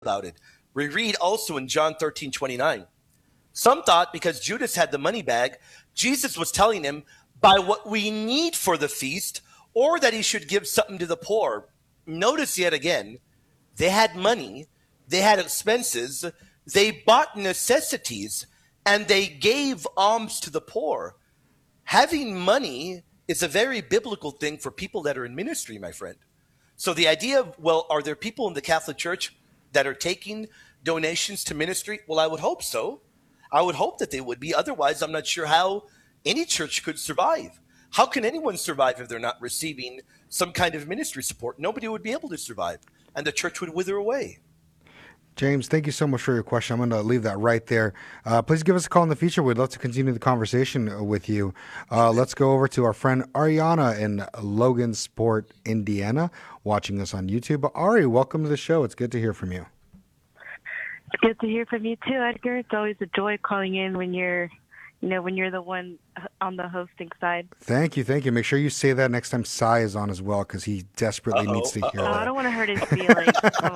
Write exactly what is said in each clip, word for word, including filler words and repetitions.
about it. We read also in John thirteen twenty-nine. Some thought because Judas had the money bag, Jesus was telling him buy what we need for the feast or that he should give something to the poor. Notice yet again, they had money, they had expenses, they bought necessities, and they gave alms to the poor. Having money is a very biblical thing for people that are in ministry, my friend. So the idea of, well, are there people in the Catholic Church that are taking donations to ministry? Well, I would hope so. I would hope that they would be. Otherwise, I'm not sure how any church could survive. How can anyone survive if they're not receiving some kind of ministry support? Nobody would be able to survive, and the church would wither away. James, thank you so much for your question. I'm going to leave that right there. Uh, please give us a call in the future. We'd love to continue the conversation with you. Uh, let's go over to our friend Ariana in Logansport, Indiana, watching us on YouTube. Ari, welcome to the show. It's good to hear from you. It's good to hear from you too, Edgar. It's always a joy calling in when you're, you know, when you're the one on the hosting side. Thank you, thank you. Make sure you say that next time Sai is on as well, because he desperately Uh-oh, needs to hear uh-oh. Oh, that. I don't want to hurt his feelings. Come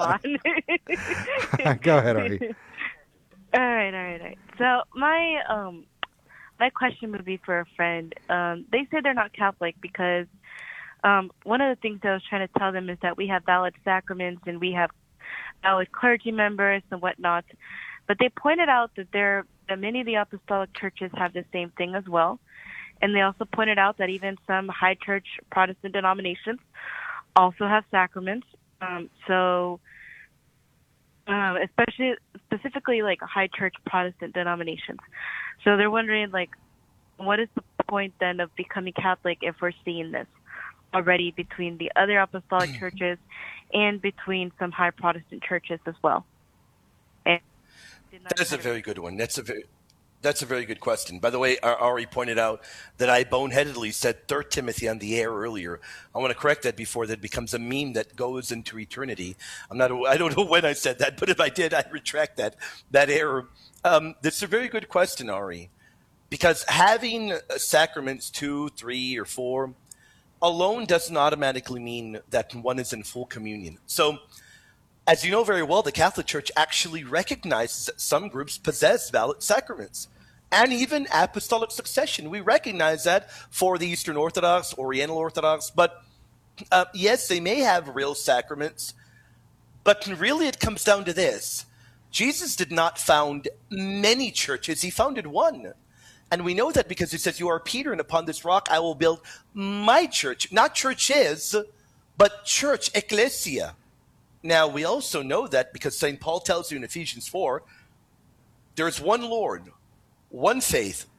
on. Go ahead, Ari. All right, all right, all right. So my um my question would be for a friend. Um, they say they're not Catholic because um, one of the things I was trying to tell them is that we have valid sacraments and we have valid clergy members and whatnot. But they pointed out that there that many of the apostolic churches have the same thing as well. And they also pointed out that even some high church Protestant denominations also have sacraments. Um, so um, especially specifically like high church Protestant denominations. So they're wondering, like, what is the point then of becoming Catholic if we're seeing this already between the other apostolic churches and between some high Protestant churches as well? And That is a very good one. That's a very that's a very good question. By the way, Ari pointed out that I boneheadedly said Third Timothy on the air earlier. I want to correct that before that becomes a meme that goes into eternity. I'm not. I don't know when I said that, but if I did, I retract that that error. Um, that's a very good question, Ari, because having sacraments two, three, or four alone doesn't automatically mean that one is in full communion. So, as you know very well, the Catholic Church actually recognizes that some groups possess valid sacraments and even apostolic succession. We recognize that for the Eastern Orthodox, Oriental Orthodox, but uh, yes, they may have real sacraments, but really it comes down to this. Jesus did not found many churches. He founded one. And we know that because he says, you are Peter, and upon this rock I will build my church. Not churches, but church, ecclesia. Now, we also know that because Saint Paul tells you in Ephesians four, there's one Lord, one faith,